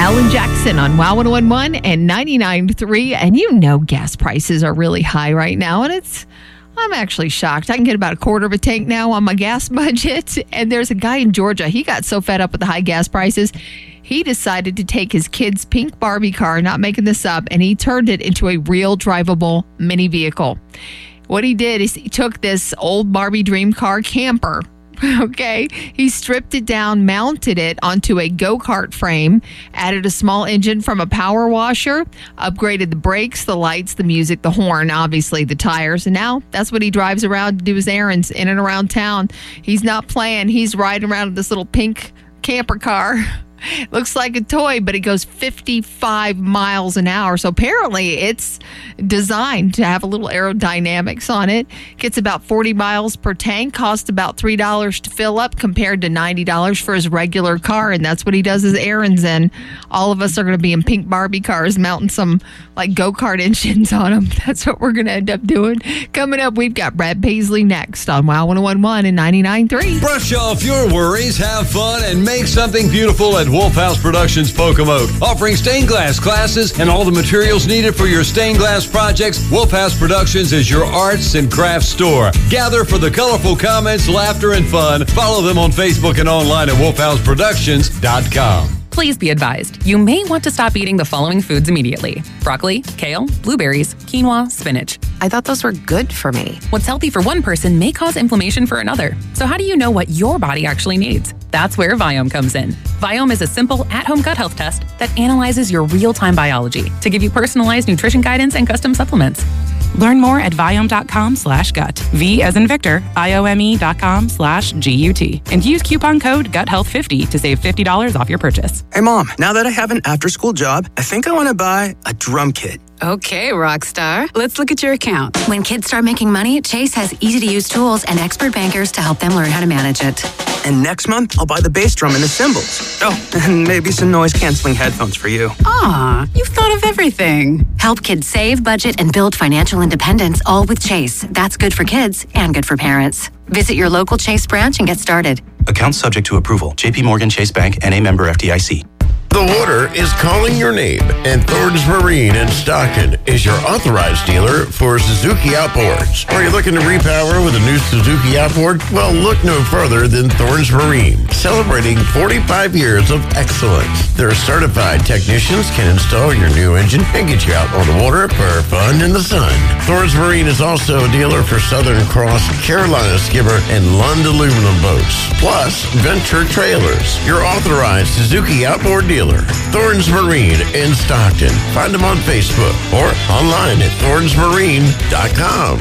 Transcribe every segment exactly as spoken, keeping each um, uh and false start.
Alan Jackson on Wow one oh one point one and ninety-nine point three. And you know gas prices are really high right now. And it's, I'm actually shocked. I can get about a quarter of a tank now on my gas budget. And there's a guy in Georgia. He got so fed up with the high gas prices, he decided to take his kid's pink Barbie car, not making this up, and he turned it into a real drivable mini vehicle. What he did is he took this old Barbie dream car camper. Okay, he stripped it down, mounted it onto a go-kart frame, added a small engine from a power washer, upgraded the brakes, the lights, the music, the horn, obviously the tires. And now that's what he drives around to do his errands in and around town. He's not playing. He's riding around in this little pink camper car. Looks like a toy, but it goes fifty-five miles an hour. So apparently it's designed to have a little aerodynamics on it. Gets about forty miles per tank, costs about three dollars to fill up compared to ninety dollars for his regular car. And that's what he does his errands in. All of us are going to be in pink Barbie cars, mounting some like go-kart engines on them. That's what we're going to end up doing. Coming up, we've got Brad Paisley next on Wow one oh one point one and ninety-nine point three. Brush off your worries, have fun, and make something beautiful at Wolf House Productions Pocomoke. Offering stained glass classes and all the materials needed for your stained glass projects, Wolf House Productions is your arts and crafts store. Gather for the colorful comments, laughter, and fun. Follow them on Facebook and online at wolf house productions dot com. Please be advised, you may want to stop eating the following foods immediately. Broccoli, kale, blueberries, quinoa, spinach. I thought those were good for me. What's healthy for one person may cause inflammation for another. So how do you know what your body actually needs? That's where Viome comes in. Viome is a simple at-home gut health test that analyzes your real-time biology to give you personalized nutrition guidance and custom supplements. Learn more at Viome.com slash gut. V as in Victor, I-O-M-E dot com slash G-U-T. And use coupon code gut health fifty to save fifty dollars off your purchase. Hey, Mom, now that I have an after-school job, I think I want to buy a drum kit. Okay, Rockstar. Let's look at your account. When kids start making money, Chase has easy-to-use tools and expert bankers to help them learn how to manage it. And next month, I'll buy the bass drum and the cymbals. Oh, and maybe some noise-canceling headphones for you. Aw, you've thought of everything. Help kids save, budget, and build financial independence, all with Chase. That's good for kids and good for parents. Visit your local Chase branch and get started. Account subject to approval. J P Morgan Chase Bank, N A member F D I C. The water is calling your name, and Thorns Marine in Stockton is your authorized dealer for Suzuki outboards. Are you looking to repower with a new Suzuki outboard? Well, look no further than Thorns Marine, celebrating forty-five years of excellence. Their certified technicians can install your new engine and get you out on the water for fun in the sun. Thorns Marine is also a dealer for Southern Cross, Carolina Skimmer, and Lund aluminum boats, plus Venture Trailers, your authorized Suzuki outboard dealer. Thorns Marine in Stockton. Find them on Facebook or online at thorns marine dot com.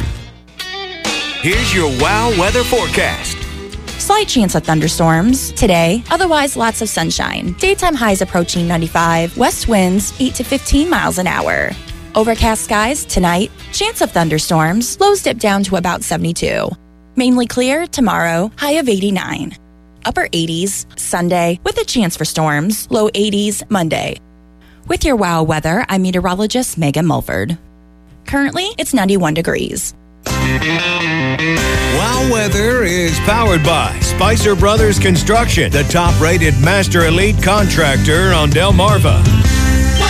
Here's your Wow weather forecast. Slight chance of thunderstorms today, otherwise lots of sunshine. Daytime highs approaching ninety-five, west winds eight to fifteen miles an hour. Overcast skies tonight, chance of thunderstorms, lows dip down to about seventy-two. Mainly clear tomorrow, high of eighty-nine. Upper eighties Sunday with a chance for storms, low eighties Monday. With your Wow weather, I'm meteorologist Megan Mulford. Currently, it's ninety-one degrees. Wow weather is powered by Spicer Brothers Construction, the top-rated master elite contractor on Delmarva.